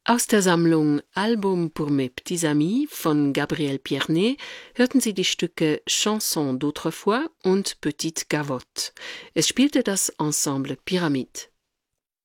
Aus der Sammlung Album pour mes petits amis von Gabriel Pierné hörten Sie die Stücke Chanson d'autrefois und Petite Gavotte. Es spielte das Ensemble Pyramide.